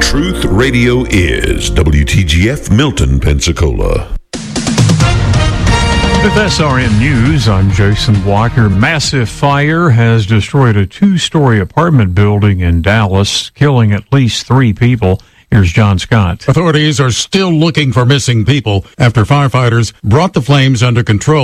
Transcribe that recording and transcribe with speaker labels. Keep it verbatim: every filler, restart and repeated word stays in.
Speaker 1: Truth Radio is W T G F Milton, Pensacola.
Speaker 2: With S R N News, I'm Jason Walker. Massive fire has destroyed a two-story apartment building in Dallas, killing at least three people. Here's John Scott.
Speaker 3: Authorities are still looking for missing people after firefighters brought the flames under control.